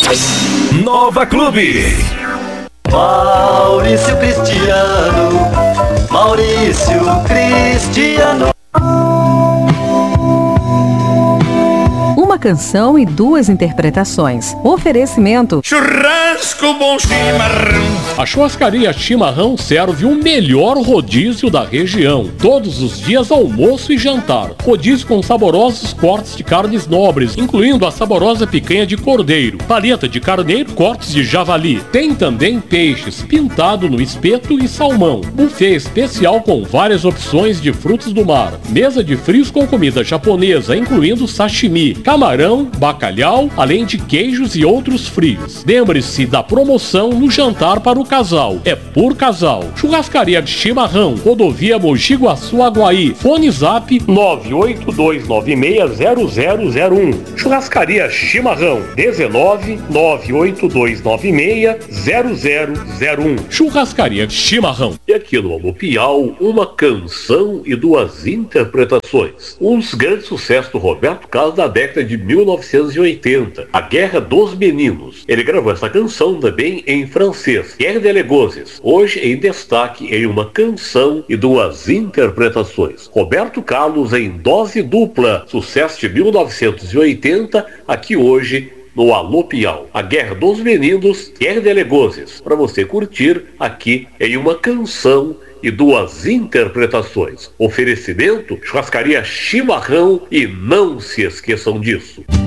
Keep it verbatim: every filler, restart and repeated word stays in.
Nova Clube. Maurício Cristiano, Maurício Cristiano. Uma canção e duas interpretações. Oferecimento: churrasco bom chimarrão. A churrascaria Chimarrão serve o melhor rodízio da região. Todos os dias, almoço e jantar. Rodízio com saborosos cortes de carnes nobres, incluindo a saborosa picanha de cordeiro, paleta de carneiro, cortes de javali. Tem também peixes, pintado no espeto e salmão. Buffet especial com várias opções de frutos do mar. Mesa de frios com comida japonesa, incluindo sashimi, camarão, bacalhau, além de queijos e outros frios. Lembre-se da promoção no jantar para o casal. É por casal. Churrascaria de Chimarrão, rodovia Mogi Guaçu Aguaí. Fone Zap nove oito dois nove seis zero zero zero um. Churrascaria Chimarrão dezenove nove oito dois nove seis zero zero zero um. Churrascaria Chimarrão. E aqui no Alopial, uma canção e duas interpretações. Um dos grandes sucessos do Roberto Carlos da década de mil novecentos e oitenta, A Guerra dos Meninos. Ele gravou essa canção também em francês, Guerre de Legozes, hoje em destaque em uma canção e duas interpretações. Roberto Carlos em dose dupla, sucesso de mil novecentos e oitenta, aqui hoje no Alopial. A Guerra dos Meninos, Guerre de Legozes, para você curtir aqui em uma canção e duas interpretações. Oferecimento, churrascaria Chimarrão, e não se esqueçam disso.